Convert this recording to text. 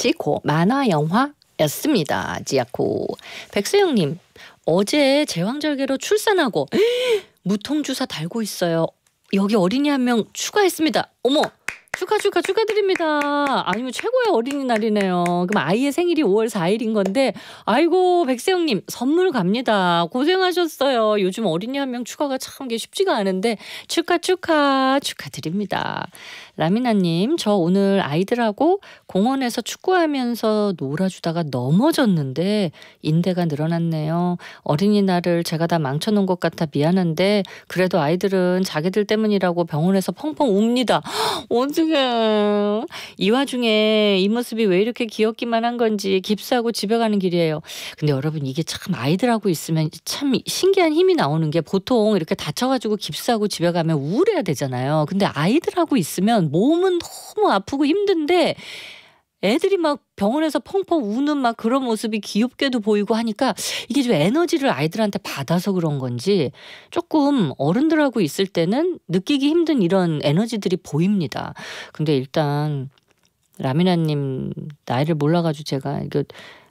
지코 만화 영화였습니다. 지아코. 백수영님, 어제 제왕절개로 출산하고 무통주사 달고 있어요. 여기 어린이 한 명 추가했습니다. 어머, 축하드립니다. 아니면 최고의 어린이날이네요. 그럼 아이의 생일이 5월 4일인 건데, 아이고 백세영님 선물 갑니다. 고생하셨어요. 요즘 어린이 한 명 추가가 참 게 쉽지가 않은데 축하드립니다. 라미나님, 저 오늘 아이들하고 공원에서 축구하면서 놀아주다가 넘어졌는데 인대가 늘어났네요. 어린이날을 제가 다 망쳐놓은 것 같아 미안한데 그래도 아이들은 자기들 때문이라고 병원에서 펑펑 웁니다. 어떡해. 이 와중에 이 모습이 왜 이렇게 귀엽기만 한 건지 깁스하고 집에 가는 길이에요. 근데 여러분, 이게 참 아이들하고 있으면 참 신기한 힘이 나오는 게, 보통 이렇게 다쳐가지고 깁스하고 집에 가면 우울해야 되잖아요. 근데 아이들하고 있으면 몸은 너무 아프고 힘든데 애들이 막 병원에서 펑펑 우는 막 그런 모습이 귀엽게도 보이고 하니까 이게 좀 에너지를 아이들한테 받아서 그런 건지 조금 어른들하고 있을 때는 느끼기 힘든 이런 에너지들이 보입니다. 근데 일단 라미나님 나이를 몰라가지고 제가 이거